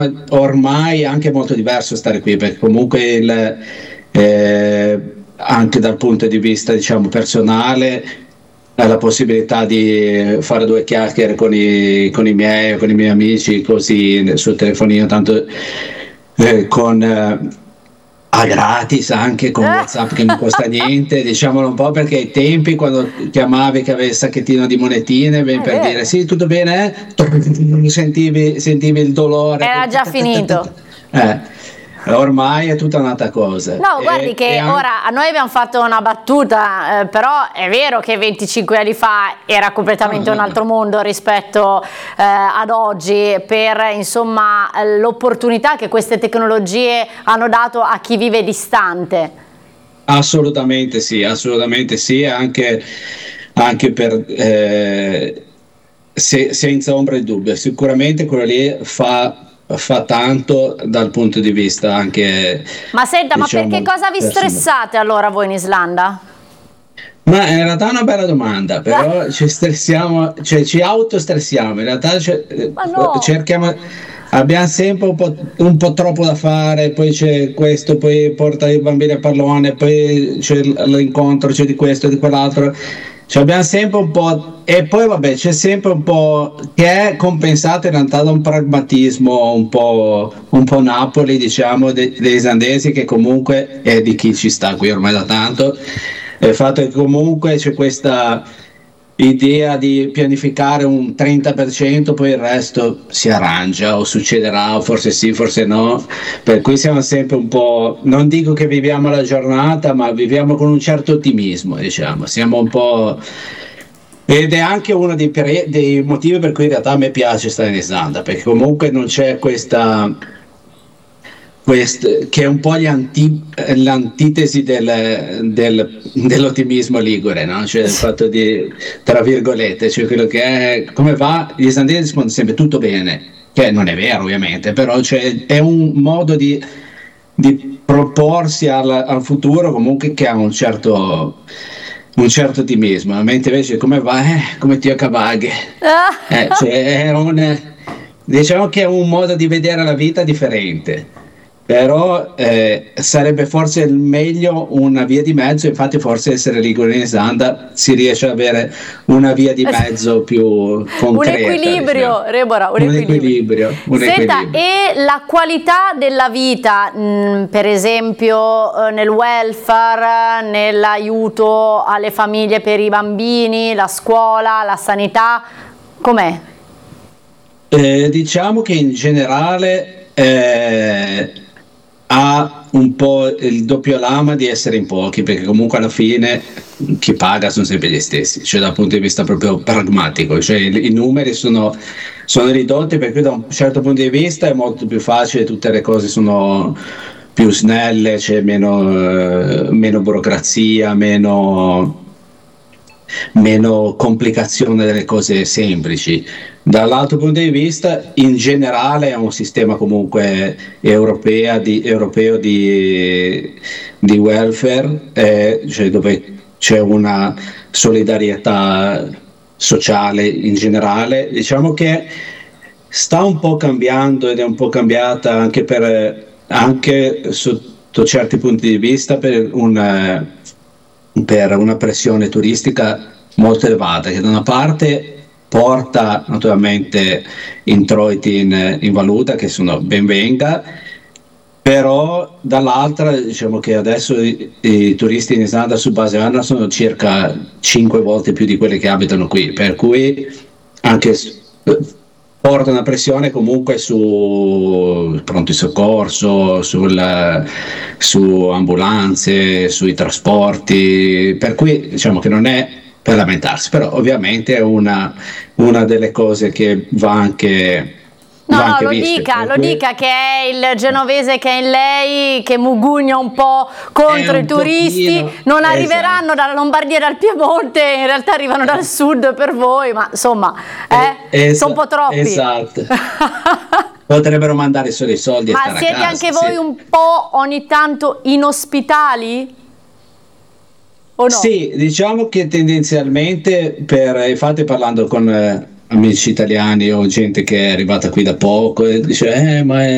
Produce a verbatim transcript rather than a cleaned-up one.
ormai è anche molto diverso stare qui, perché comunque il, eh, anche dal punto di vista, diciamo, personale, hai la possibilità di fare due chiacchiere con i, con i miei, con i miei amici, così sul telefonino, tanto eh, con eh, a gratis, anche con WhatsApp, che non costa niente, diciamolo un po', perché ai tempi quando chiamavi che avevi il sacchettino di monetine ben per dire sì, tutto bene, eh? sentivi, sentivi il dolore, era già finito. eh. Ormai è tutta un'altra cosa. No, e, guardi che anche... ora noi abbiamo fatto una battuta, eh, però è vero che venticinque anni fa era completamente no, un no, altro no. mondo rispetto eh, ad oggi, per insomma l'opportunità che queste tecnologie hanno dato a chi vive distante. Assolutamente sì, assolutamente sì, anche, anche per eh, se, senza ombra di dubbio, sicuramente quello lì fa fa tanto dal punto di vista anche, ma senta, diciamo, ma perché cosa vi personale. stressate allora voi in Islanda? Ma in realtà è una bella domanda, però ci stressiamo, cioè ci autostressiamo, in realtà cioè, no. cerchiamo, abbiamo sempre un po', un po' troppo da fare, poi c'è questo, poi porta i bambini a pallone, poi c'è l'incontro, c'è di questo e di quell'altro. Cioè abbiamo sempre un po', e poi vabbè c'è sempre un po' che è compensato in realtà da un pragmatismo un po', un po' Napoli, diciamo, de, degli islandesi, che comunque è di chi ci sta qui ormai da tanto, il fatto che comunque c'è questa idea di pianificare un trenta per cento, poi il resto si arrangia o succederà, o forse sì, forse no, per cui siamo sempre un po', non dico che viviamo la giornata, ma viviamo con un certo ottimismo, diciamo, siamo un po', ed è anche uno dei, peri- dei motivi per cui in realtà a me piace stare in Islanda, perché comunque non c'è questa Quest, che è un po' gli anti, l'antitesi del, del, dell'ottimismo ligure, no? Cioè il fatto di, tra virgolette, cioè quello che è, come va, gli islandesi rispondono sempre tutto bene, che non è vero ovviamente, però cioè, è un modo di, di proporsi al, al futuro comunque che ha un certo, un certo ottimismo, mentre invece come va, eh, come Tio Cavaghe, eh, cioè è un, diciamo che è un modo di vedere la vita differente. Però eh, sarebbe forse il meglio una via di mezzo, infatti forse essere ligure in Islanda si riesce ad avere una via di mezzo più concreta. Un equilibrio, diciamo. Rebora, un, un equilibrio. equilibrio. Un Senta, equilibrio. E la qualità della vita, mh, per esempio eh, nel welfare, nell'aiuto alle famiglie per i bambini, la scuola, la sanità, com'è? Eh, diciamo che in generale eh, ha un po' il doppio lama di essere in pochi, perché comunque alla fine chi paga sono sempre gli stessi, cioè dal punto di vista proprio pragmatico, cioè i, i numeri sono, sono ridotti, per cui da un certo punto di vista è molto più facile, tutte le cose sono più snelle, c'è meno, eh, meno burocrazia, meno, meno complicazione delle cose semplici. Dall'altro punto di vista, in generale è un sistema comunque europea di, europeo di, di welfare, eh, cioè dove c'è una solidarietà sociale in generale. Diciamo che sta un po' cambiando ed è un po' cambiata anche, per, anche sotto certi punti di vista per una, per una pressione turistica molto elevata, che da una parte porta naturalmente introiti in, in valuta che sono ben venga, però dall'altra diciamo che adesso i, i turisti in Islanda su base annua sono circa cinque volte più di quelli che abitano qui, per cui anche porta una pressione comunque su pronto soccorso, sul, su ambulanze, sui trasporti, per cui diciamo che non è per lamentarsi, però ovviamente è una, una delle cose che va anche no va no anche lo viste, dica lo cui... dica che è il genovese che è in lei che mugugna un po' contro i turisti, pochino, non arriveranno esatto. dalla Lombardia e dal Piemonte, in realtà arrivano dal sud per voi, ma insomma eh, es- sono un po' troppi, esatto. Potrebbero mandare solo i soldi ma e stare siete a casa, anche voi sì. un po' ogni tanto inospitali? O no? Sì, diciamo che tendenzialmente, per, infatti parlando con eh, amici italiani o gente che è arrivata qui da poco e dice eh ma è